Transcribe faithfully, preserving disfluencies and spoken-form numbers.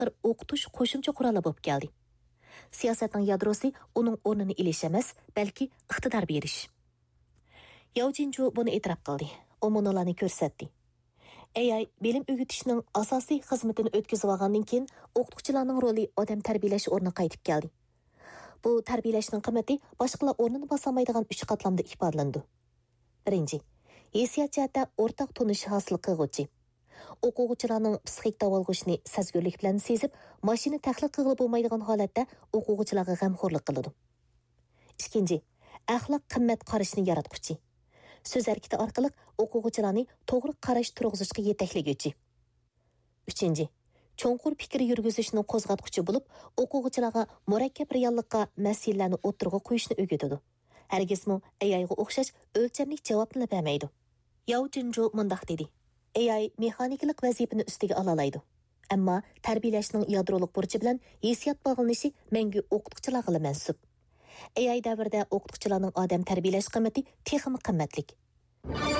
bir o'qitish qo'shimcha quroli bo'lib keldi. Siyosatning yadrosi uning o'rnini elish emas, balki iqtidor berish. Yao Jinju buni e'tirof qildi. U monolarni ko'rsatdi. A I bilim o'rgatishning asosiy xizmatini o'tkazib olgandan keyin o'qituvchilarning roli odam tarbiyalash o'rniga qaytib keldi. Bu tarbiyalashning qimmati boshqalar o'rnini bosolmaydigan uch qatlamda ifodalandi. Birinchi, hissiyot jihatda o'rtaq tunish hosil qilguvchi. O'quvchilarning psixik davolg'ishni sezgurlik bilan sezib, mashina tahlil qilib bo'lmaydigan holatda o'quvchilarga g'amxo'rlik qiladi. Ikkinchi, axloq qimmat qarashni yaratquchi. So'z harakati orqali o'quvchilarni to'g'ri qarash turg'izishga yetaklayguchi. Uchinchi, cho'nqur fikr yurgizishni qo'zg'atquchi bo'lib, o'quvchilarga murakkab reallikqa masalalarni o'tirg'a qo'yishni o'rgatadi. Hargizmi A I ga o'xshash o'lchamlik javobni bermaydi. Yao Jinju mundaq dedi. A I mexanikalik vazifani ustiga ola oladi. Ammo tarbiyalashning yadroliq burchi bilan hissiyot bog'lanishi mangu o'qituvchilarga mansub. A I davrida o'qituvchilarning odam tarbiyalash qimmati texnik qimmatlik.